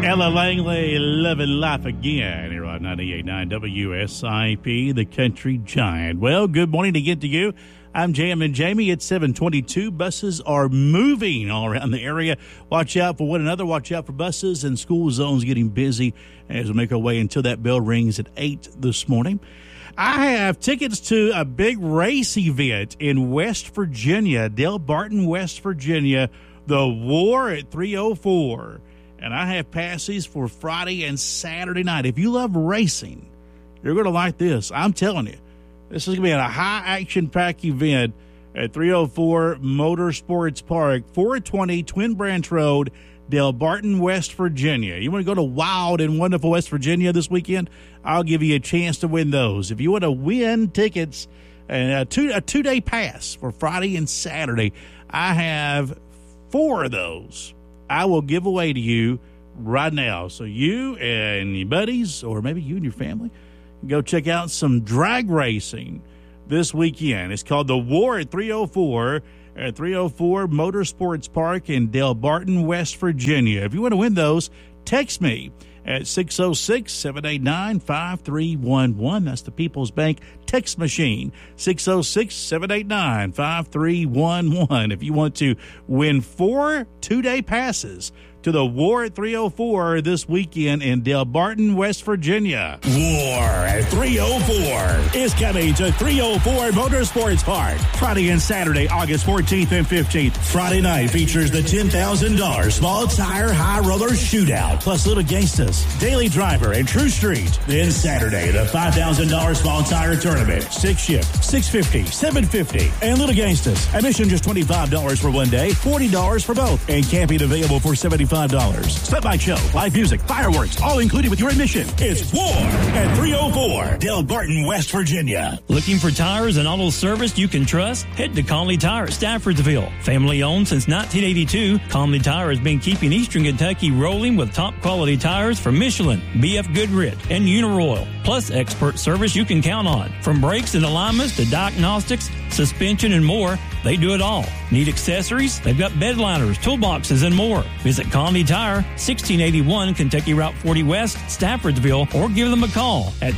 Ella Langley, Living Life Again, here on 98.9 WSIP, the Country Giant. Well, good morning again to you. I'm Jam and Jamie. It's 7:22. Buses are moving all around the area. Watch out for one another. Watch out for buses and school zones getting busy as we make our way until that bell rings at 8 this morning. I have tickets to a big race event in West Virginia, Del Barton, West Virginia, the War at 304. And I have passes for Friday and Saturday night. If you love racing, you're going to like this. I'm telling you. This is going to be a high-action pack event at 304 Motorsports Park, 420 Twin Branch Road, Del Barton, West Virginia. You want to go to wild and wonderful West Virginia this weekend? I'll give you a chance to win those. If you want to win tickets, a two-day pass for Friday and Saturday, I have 4 of those I will give away to you right now. So you and your buddies, or maybe you and your family, go check out some drag racing this weekend. It's called the War at 304 Motorsports Park in Del Barton, West Virginia. If you want to win those, text me at 606-789-5311. That's the People's Bank text machine, 606-789-5311. If you want to win 4 two-day passes to the War at 304 this weekend in Del Barton, West Virginia. War at 304 is coming to 304 Motorsports Park Friday and Saturday, August 14th and 15th. Friday night features the $10,000 Small Tire High Roller Shootout, plus Little Gangstas, Daily Driver, and True Street. Then Saturday, the $5,000 Small Tire Tournament, 6 shift, $650, $750, and Little Gangstas. Admission just $25 for one day, $40 for both, and camping available for $75. Step-by show, live music, fireworks, all included with your admission. It's War at 304 Del Barton, West Virginia. Looking for tires and auto service you can trust? Head to Conley Tire at Staffordsville. Family owned since 1982, Conley Tire has been keeping Eastern Kentucky rolling with top quality tires from Michelin, BF Goodrich, and Uniroyal, plus expert service you can count on. From brakes and alignments to diagnostics, suspension, and more, they do it all. Need accessories? They've got bed liners, toolboxes, and more. Visit Conley Tire, 1681 Kentucky Route 40 West, Staffordsville, or give them a call at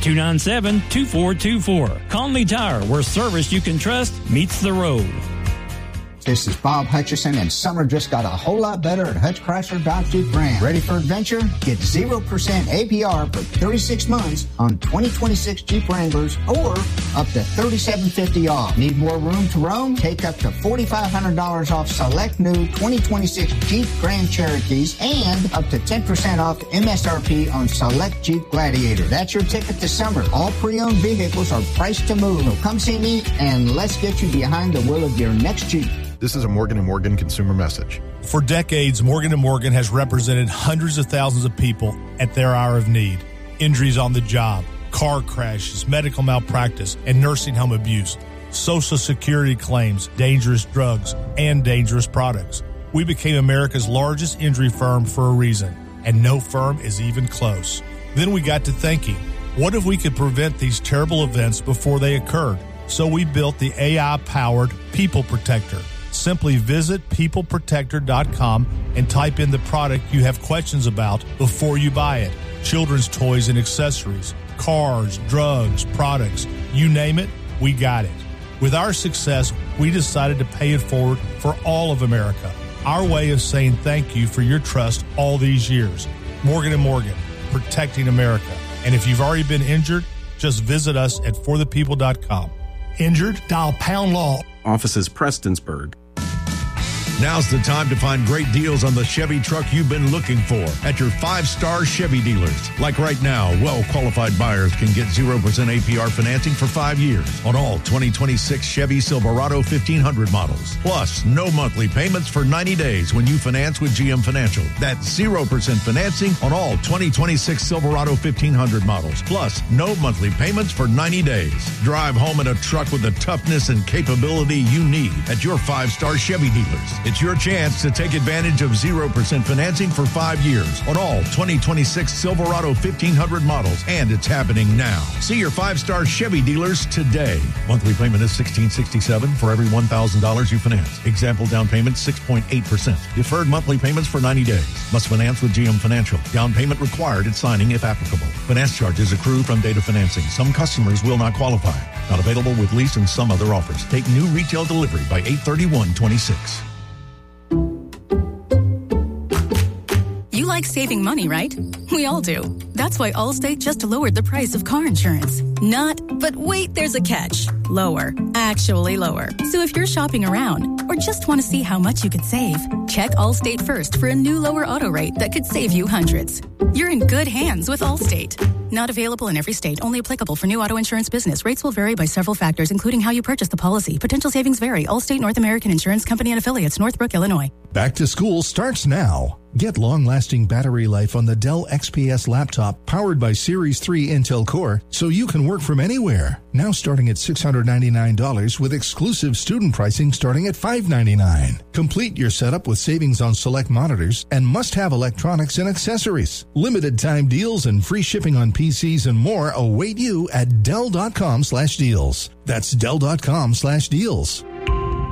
297-2424. Conley Tire, where service you can trust meets the road. This is Bob Hutchison, and summer just got a whole lot better at Hutch Chrysler Dodge Jeep Ram. Ready for adventure? Get 0% APR for 36 months on 2026 Jeep Wranglers, or up to $3,750 off. Need more room to roam? Take up to $4,500 off select new 2026 Jeep Grand Cherokees and up to 10% off MSRP on select Jeep Gladiator. That's your ticket to summer. All pre-owned vehicles are priced to move. So come see me, and let's get you behind the wheel of your next Jeep. This is a Morgan & Morgan consumer message. For decades, Morgan & Morgan has represented hundreds of thousands of people at their hour of need. Injuries on the job, car crashes, medical malpractice, and nursing home abuse, Social Security claims, dangerous drugs, and dangerous products. We became America's largest injury firm for a reason, and no firm is even close. Then we got to thinking, what if we could prevent these terrible events before they occurred? So we built the AI-powered People Protector. Simply visit peopleprotector.com and type in the product you have questions about before you buy it. Children's toys and accessories, cars, drugs, products, you name it, we got it. With our success, we decided to pay it forward for all of America. Our way of saying thank you for your trust all these years. Morgan & Morgan, protecting America. And if you've already been injured, just visit us at forthepeople.com. Injured? Dial #law. Offices Prestonsburg. Now's the time to find great deals on the Chevy truck you've been looking for at your 5-star Chevy dealers. Like right now, well-qualified buyers can get 0% APR financing for 5 years on all 2026 Chevy Silverado 1500 models. Plus, no monthly payments for 90 days when you finance with GM Financial. That's 0% financing on all 2026 Silverado 1500 models. Plus, no monthly payments for 90 days. Drive home in a truck with the toughness and capability you need at your 5-star Chevy dealers. It's It's your chance to take advantage of 0% financing for 5 years on all 2026 Silverado 1500 models, and it's happening now. See your 5-star Chevy dealers today. Monthly payment is $1,667 for every $1,000 you finance. Example down payment 6.8%. Deferred monthly payments for 90 days. Must finance with GM Financial. Down payment required at signing if applicable. Finance charges accrue from date of financing. Some customers will not qualify. Not available with lease and some other offers. Take new retail delivery by 8/31/26. You like saving money, right? We all do. That's why Allstate just lowered the price of car insurance. But wait, there's a catch. Lower. Actually lower. So if you're shopping around or just want to see how much you could save, check Allstate first for a new lower auto rate that could save you hundreds. You're in good hands with Allstate. Not available in every state. Only applicable for new auto insurance business. Rates will vary by several factors, including how you purchase the policy. Potential savings vary. Allstate North American Insurance Company and Affiliates, Northbrook, Illinois. Back to school starts now. Get long-lasting battery life on the Dell XPS laptop powered by Series 3 Intel Core so you can work from anywhere. Now starting at $699 with exclusive student pricing starting at $599. Complete your setup with savings on select monitors and must-have electronics and accessories. Limited time deals and free shipping on PCs and more await you at Dell.com/deals. That's Dell.com/deals.